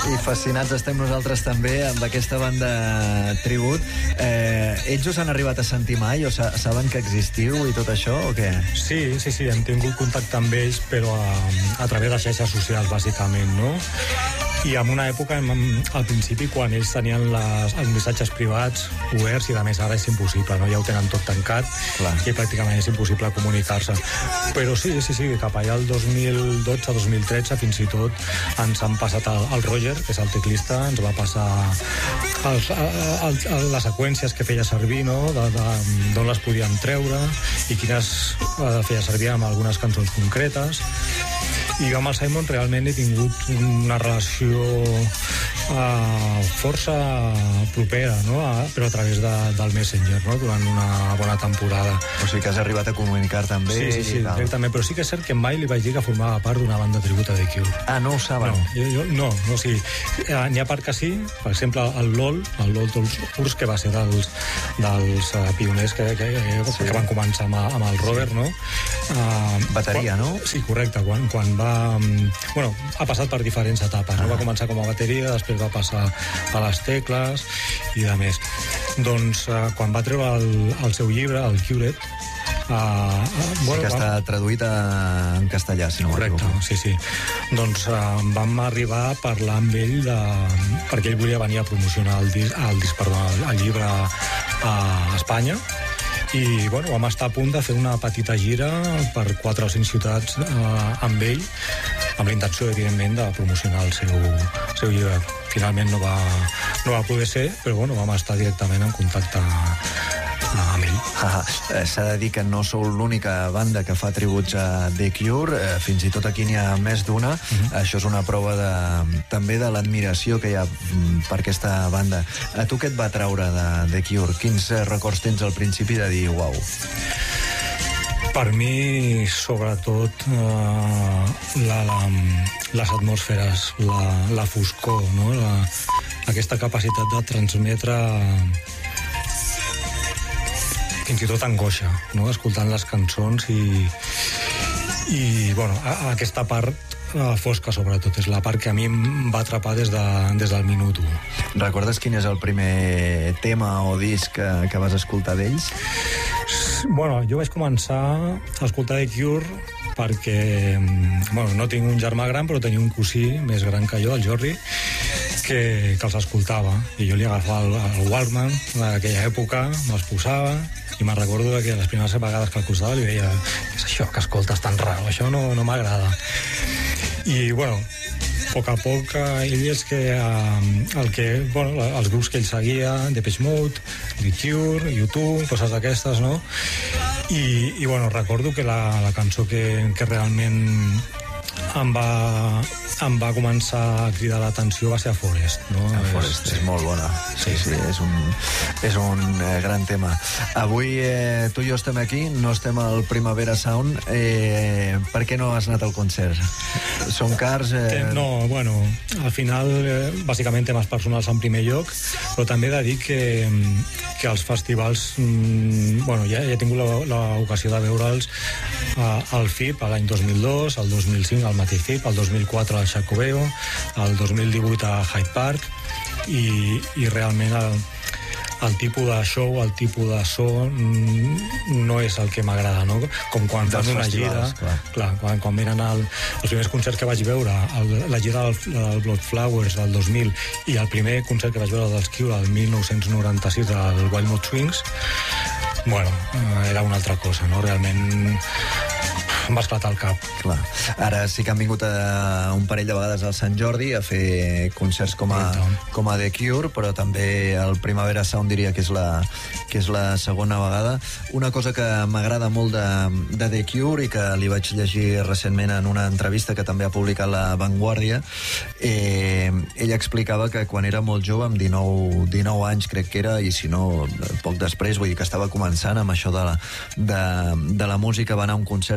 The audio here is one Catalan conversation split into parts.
I fascinats estem nosaltres també amb aquesta banda tribut. Ells us han arribat a sentir mai o saben que existiu i tot això o què? Sí, hem tingut contacte amb ells, però a través de xarxes socials, bàsicament, no? I en una època, al principi, quan ells tenien els missatges privats oberts, i a més ara és impossible, no? Ja ho tenen tot tancat. Clar. I pràcticament és impossible comunicar-se. Però sí, cap allà el 2012-2013 fins i tot ens han passat el Roger, que és el teclista, ens va passar les seqüències que feia servir, no? D'on les podíem treure i quines feia servir amb algunes cançons concretes. I amb el Simon realment he tingut una relació força propera, no? Però a través del Messenger, no? Durant una bona temporada. O sigui que has arribat a comunicar també. Sí, directament, però sí que és cert que mai li vaig dir que formava part d'una banda tribut a The Cure. Ah, no ho saben? No, sí. N'hi ha part que sí, per exemple el LOL Tours, que va ser dels pioners que van començar amb el Robert, no? Bateria, no? Sí, correcte, quan va... Bueno, ha passat per diferents etapes, no? Va començar com a bateria, després va passar a les tecles i de més. Doncs quan va treure el seu llibre, el Cured, sí que està traduït en castellà, si no correcte, sí. Doncs vam arribar a parlar amb ell perquè ell volia venir a promocionar el llibre a Espanya. I vam estar a punt de fer una petita gira per 4 o 5 ciutats amb ell, amb la intenció, evidentment, de promocionar el seu llibre. Finalment no va poder ser, però vam estar directament en contacte amb ell. S'ha de dir que no sou l'única banda que fa tributs a The Cure, fins i tot aquí n'hi ha més d'una. Això és una prova també de l'admiració que hi ha per aquesta banda. A tu què et va traure de The Cure? Quins records tens al principi de dir uau? Per mi, sobretot, les atmosferes, la foscor, no? Aquesta capacitat de transmetre fins i tot angoixa, no? Escoltant les cançons i aquesta part fosca, sobretot, és la part que a mi em va atrapar des del minut 1. Recordes quin és el primer tema o disc que vas escoltar d'ells? Jo vaig començar a escoltar The Cure perquè, no tinc un germà gran, però tenia un cosí més gran que jo, el Jordi, que els escoltava, i jo li agafava el Walkman d'aquella època, me'ls posava, i me'n recordo que les primeres vegades que el posava li deia, què és això que escoltes tan raro, això no m'agrada. I, a poc a poc, ell és que els grups que ell seguia, Depeche Mode, The Cure, U2, coses d'aquestes, no? I recordo que la cançó que realment em va començar a cridar l'atenció va ser a Forest, no? Forest és molt bona. Sí, és un gran tema. Avui tu i jo estem aquí, no estem al Primavera Sound. Per què no has anat al concert? Són cars? No, al final, bàsicament temes personals en primer lloc, però també he de dir que els festivals, ja he tingut l'ocasió de veure'ls al FIP l'any 2002, el 2005 al mateix FIP, el 2004 al Xacobeo, el 2018 a Hyde Park, i realment el tipus de show, el tipus de so no és el que m'agrada, no? Com quan fan una gira, clar, quan venen els primers concerts que vaig veure, la gira del Blood Flowers del 2000 i el primer concert que vaig veure dels Cure el 1996 del Wild Mood Swings, era una altra cosa, no? Realment em va esclatar el cap. Clar. Ara sí que han vingut un parell de vegades al Sant Jordi a fer concerts com a The Cure, però també el Primavera Sound diria que és la segona vegada. Una cosa que m'agrada molt de The Cure i que li vaig llegir recentment en una entrevista que també ha publicat La Vanguardia, ella explicava que quan era molt jove, amb 19 anys crec que era, i si no poc després, vull dir que estava començant amb això de la música, va anar a un concert de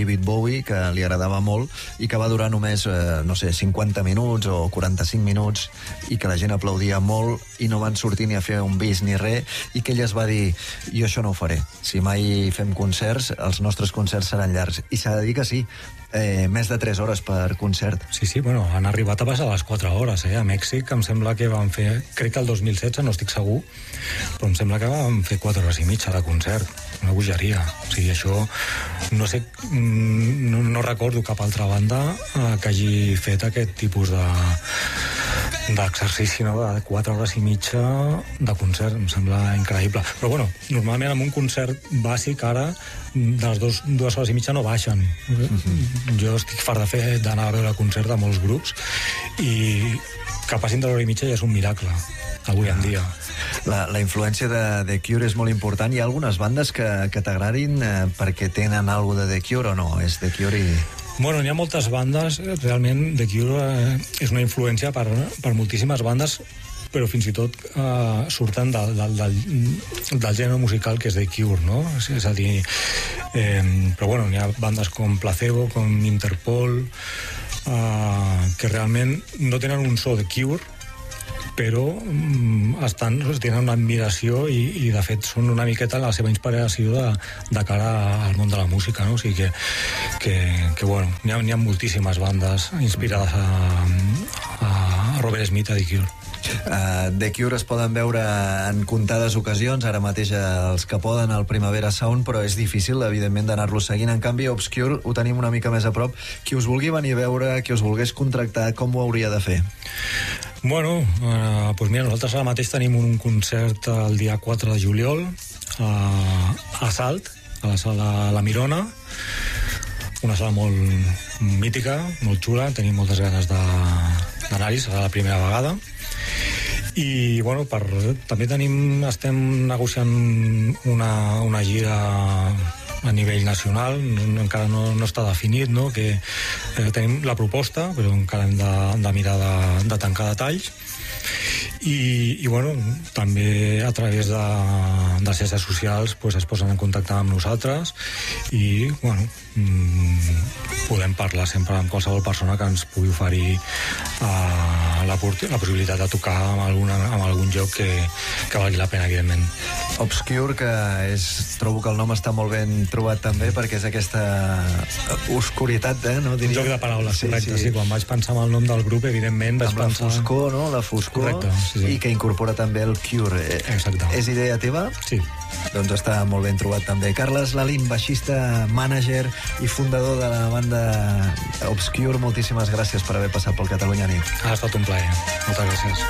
David Bowie, que li agradava molt, i que va durar només, 50 minuts o 45 minuts, i que la gent aplaudia molt, i no van sortir ni a fer un bis ni res, i que ella es va dir, jo això no ho faré. Si mai fem concerts, els nostres concerts seran llargs. I s'ha de dir que sí, més de 3 hores per concert. Sí, bueno, han arribat a passar les 4 hores, A Mèxic em sembla que van fer, crec que el 2016, no estic segur, però em sembla que van fer 4 hores i mitja de concert, una bogeria. O sigui, això, no sé, no recordo cap altra banda que hagi fet aquest tipus d'exercici, no?, de 4 hores i mitja de concert, em sembla increïble. Però bueno, normalment en un concert bàsic ara, de les 2 hores i mitja no baixen. Jo estic fart d'anar a veure concert de molts grups i que passin de l'hora i mitja ja és un miracle avui en dia. La influència de The Cure és molt important. Hi ha algunes bandes que t'agradin perquè tenen alguna de The Cure o no? És The Cure i... Bueno, n'hi ha moltes bandes. Realment The Cure és una influència per moltíssimes bandes, però fins i tot surten del gènere musical que és The Cure, no? És a dir, però bueno, hi ha bandes com Placebo, com Interpol, que realment no tenen un so de Cure, però tenen una admiració i de fet són una miqueta la seva inspiració de cara al món de la música, no? O sigui que bueno, n'hi ha moltíssimes bandes inspirades a Robert Smith, a The Cure. The Cure es poden veure en comptades ocasions, ara mateix els que poden al Primavera Sound, però és difícil, evidentment, d'anar-los seguint. En canvi, Obscure ho tenim una mica més a prop. Qui us vulgui venir a veure, qui us volgués contractar, com ho hauria de fer? Bueno, doncs mira, nosaltres ara mateix tenim un concert el dia 4 de juliol a Salt, a la sala La Mirona, una sala molt mítica, molt xula, tenim moltes ganes d'anar-hi, serà la primera vegada. I bueno, també estem negociant una gira a nivell nacional, encara no està definit, no? Que tenim la proposta, però encara hem de mirar de tancar detalls. I bueno, també a través de xarxes socials pues, es posen en contacte amb nosaltres i bueno, podem parlar sempre amb qualsevol persona que ens pugui oferir la possibilitat de tocar amb algun lloc que valgui la pena, evidentment. Obscure, que trobo que el nom està molt ben trobat també, perquè és aquesta oscuritat, no? Un joc de paraules, correcte, sí. Quan vaig pensar en el nom del grup, evidentment vaig pensar... Amb la foscor, no? La foscor. Correcte, sí. I que incorpora també el Cure. Exacte. És idea teva? Sí. Doncs està molt ben trobat també. Carles Lalín, baixista, mànager i fundador de la banda Obscure, moltíssimes gràcies per haver passat pel Catalunya Nit. Ha estat un plaer. Moltes gràcies.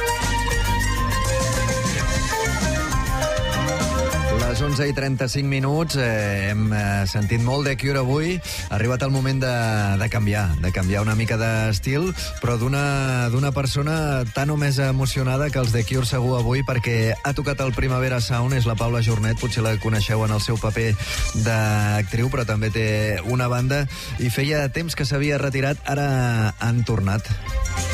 Les 11:35, hem sentit molt de Cure avui. Ha arribat el moment de canviar una mica d'estil, però d'una persona tan o més emocionada que els de Cure segur avui, perquè ha tocat el Primavera Sound, és la Paula Jornet, potser la coneixeu en el seu paper d'actriu, però també té una banda i feia temps que s'havia retirat, ara han tornat.